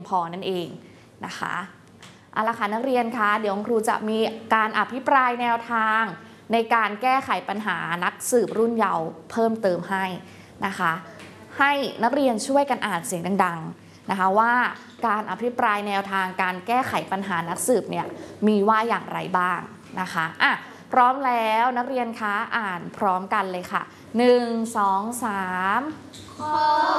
พอนั่นเองนะคะเอาละค่ะนักเรียนคะเดี๋ยวครูจะมีการอภิปรายแนวทางในการแก้ไขปัญหานักสืบรุ่นเยาว์เพิ่มเติมให้นะคะให้นักเรียนช่วยกันอ่านเสียงดังๆนะคะว่าการอภิปรายแนวทางการแก้ไขปัญหานักสืบเนี่ยมีว่าอย่างไรบ้างนะคะพร้อมแล้วนักเรียนคะอ่านพร้อมกันเลยค่ะ1 2 3 ข้อ